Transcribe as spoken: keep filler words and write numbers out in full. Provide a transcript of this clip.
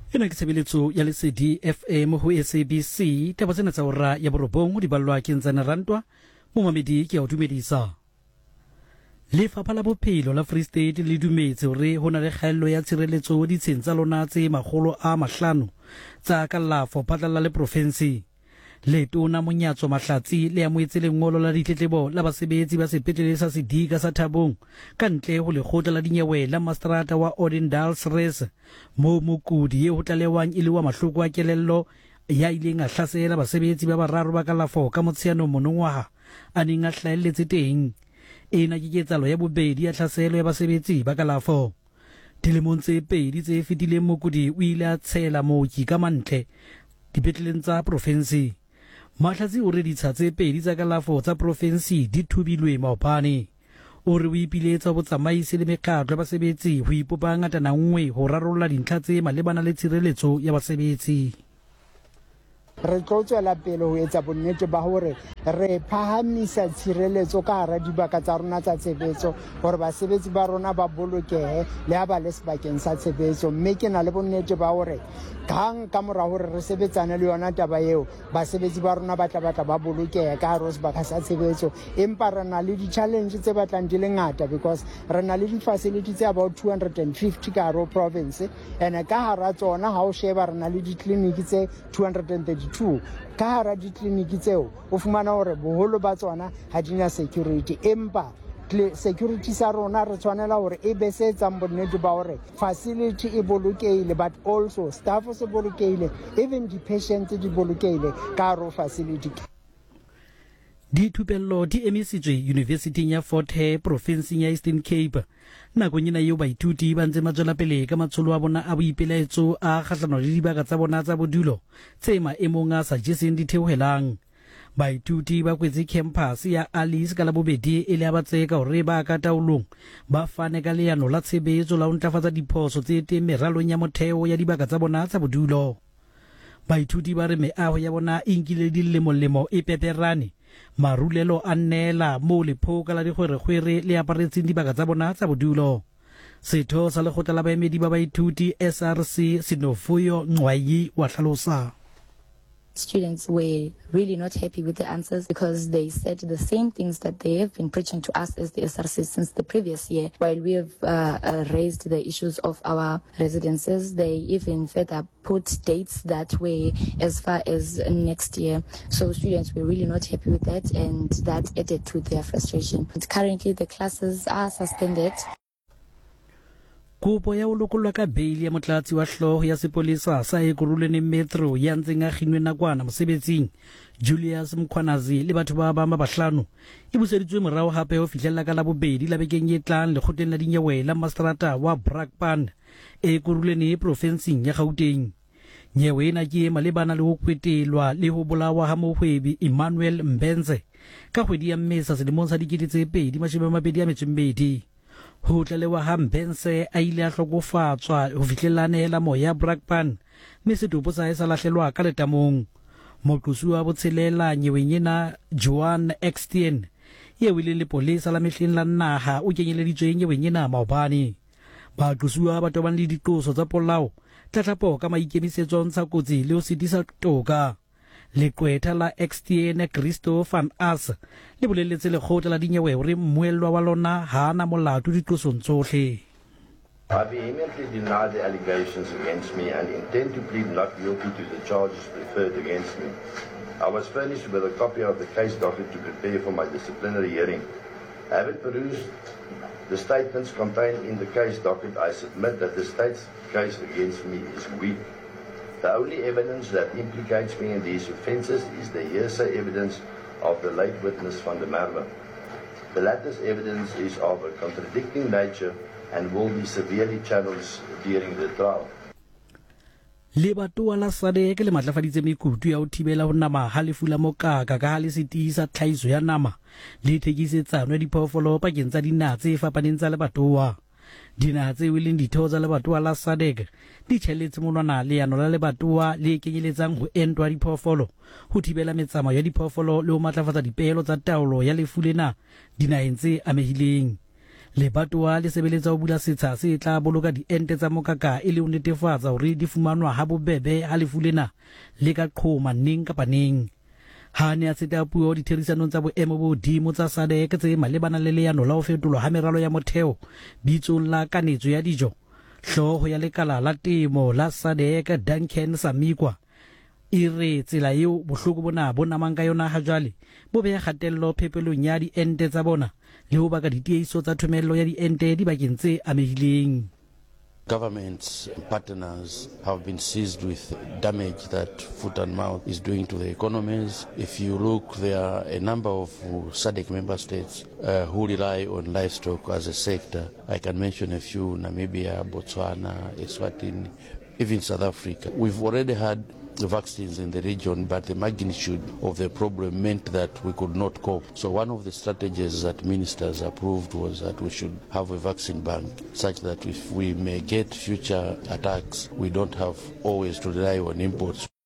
Ena ke tshebeletso ya Lesedi F M ho S A B C taba tsena tsa ora ya borobong di ballwa ke ntsana rantwa mo mamedi ke a o dumedisa. Lefapha la bophelo la Free State le dumetse hore ho na le kgaello ya tshireletso ditsheng tsa lona tse makgolo a mahlano tsa kalafo phatlalla le province. Letona Monyatso Mahlatsi le amoetse lengolo la ditletlebo la basebetsi ba sepetlele sa Sedika sa Thabong ka ntle ho lekgotla la dinyewe la Mastrata wa Odendaalsrus mo mokudi ye ho tlalewang e le wa mahloko a kelello ya ileng a hlasela basebetsi ba bararo ba kalafo ka Motsheanong monongwaha a neng a hlaelletse teng. Ena ke ketsalo ya bobedi ya hlaselo ya basebetsi ba kalafo. Dilemong tse pedi tse fetileng mokudi o ile a tshela mooki ka mantle dipetleleng tsa province. Mahlatsi o re ditsha tse pedi tsa kalafo tsa province di thubilwe maopane. O re o ipiletsa botsamaisi le mekgatlo ya basebetsi ho ipopa ngatana nngwe ho rarolla dintlha tse malebana le tshireletso ya basebetsi. Re tlo tswela pele ho etsa bonnete ba hore re phahamisa tshireletso ka hara dibaka tsa rona tsa tshebetso hore basebetsi ba rona ba bolokehe le ha ba le sebakeng sa tshebetso, mme ke na le bonnete ba hore hang ka mora hore re sebetsane le yona taba eo basebetsi ba rona ba tla batla ba bolokehe ka hara sebaka sa tshebetso. Empa re na le di-challenge tse batlang di le ngata because re na le di-facility tse about two hundred fifty ka hara province, and ka hara tsona ha o sheba re na le di-clinic tse two hundred thirty-two. Ka hara ditleliniki tseo o fumana hore boholo ba tsona ha di na security, empa security sa rona re tshwanela hore e be se etsang bonnete ba hore facility e bolokehile but also staff se bolokehile, even the patients di bolokehile ka hara facility. Dithupello di emisitswe University ya Fort Hare provinseng ya Eastern Cape nakong ena eo baithuti ba ntse matswela pele ka matsholo a bona a boipelaetso a kgahlano le dibaka tsa bona tsa bodulo tse maemong a sa jeseng ditheohelang. Baithuti ba kwetse campus ya Alice ka labobedi e le a batseka hore ba ka taolong ba fane ka leano la tshebetso la ho ntlafatsa diphoso tse teng meralong ya motheo ya dibaka tsa bona tsa bodulo. Baithuti ba re meaho ya bona e nkile dilemo-lemo e peperane, marulelo a nnela mo lephoka la dikgwerekgwere le aparetseng dibaka tsa bona tsa bodulo. Setho sa lekgotla la baemedi ba baithuti S R C Sinofuyo Ngwayi wa hlalosa. Students were really not happy with the answers because they said the same things that they have been preaching to us as the S R C since the previous year. While we have uh, uh, raised the issues of our residences, they even further put dates that were as far as next year. So students were really not happy with that, and that added to their frustration. But currently the classes are suspended. Kopo ya olokolwa ka bail ya motlatsi wa hloho ya sepolesa sa Ekurhuleni Metro ya ntseng a kginwe nakwana mosebetsing Julius Mkhwanazi le batho ba bang ba bahlano e buseditswe morao hape ho fihlella ka la bobedi la bekeng e tlang lekgotleng la dinyewe la Mastrata wa Brakpan Ekurhuleni provinseng ya Gauteng. Nyewe ena ke malebana le ho kwetelwa le ho bolawa ha mohwebi Emmanuel Mbenze ka kgwedi ya Mmesa selemong sa dikete tse pedi mashome a mabedi a metso e mmedi. Ho tlalewa ha Mbenze a ile a hlokofatswa ho fihlella nehela moya Brakpan mme setopo sa sa lahlelwa ka letamong. Moqosi wa botshelela nyeweng ena Joan Extien ye wile le polisa la mehleng la naha o kenyeleditswe nyeweng ena maobane. Baqosuwa ba tobane le diqoso tsa polao tlatlapo ka maikemisetso ntsha kotsi le ho sedisa toka. Leqwetha la Extien Christo van As le boleletse lekgotla la dinyewe hore mmuellwa wa lona ha ana molato diqosong tsohle. I vehemently deny the allegations against me and intend to plead not guilty to the charges preferred against me. I was furnished with a copy of the case docket to prepare for my disciplinary hearing. Having perused the statements contained in the case docket, I submit that the state's case against me is weak. The only evidence that implicates me in these offences is the hearsay evidence of the late witness van der Merwe. The latter's evidence is of a contradicting nature and will be severely challenged during the trial. Lebatoa la Sadek le matlafaditse mekutu ya ho thibela ho nama ha lefu la mokaka ka ha le setisa tlhaiso ya nama le thekisetsano ya diphoofolo pakeng tsa dinaha tse fapaneng tsa lebatoa. Dinaha tse wileng ditho tsa lebatoa la Sadek di tjheletse monwana leano la lebatoa le kenyeletsang ho entwa diphoofolo ho thibela metsamao ya diphoofolo le ho matlafatsa dipehelo tsa taolo ya lefu lena dinaheng tse amehileng. lebatowa le sebeletsa ho bula setsha se tla boloka diente tsa mokaka e le ho netefatsa hore di fumanwa ha bobebe ha lefu lena le ka qhoma neng kapa neng. Ha ne a tsetsa puo ditherisanong tsa boemo bo hodimo tsa S A D C tse malebana le leano la ho fetolwa ha meralo ya motheo bitsong la kanetso ya dijo, hlooho ya lekala la temo la S A D C Duncan Samikwa e re tsela eo bohloko bona bo namang ka yona ha jwale bo beha kgatello phepelong ya diente tsa bona le ho baka ditiehiso tsa thomello ya diente dibakeng tse amehileng. Governments and partners have been seized with damage that foot and mouth is doing to the economies. If you look, there are a number of S A D C member states uh, who rely on livestock as a sector. I can mention a few: Namibia, Botswana, Eswatini, even South Africa. We've already had vaccines in the region, but the magnitude of the problem meant that we could not cope. So one of the strategies that ministers approved was that we should have a vaccine bank, such that if we may get future attacks, we don't have always to rely on imports.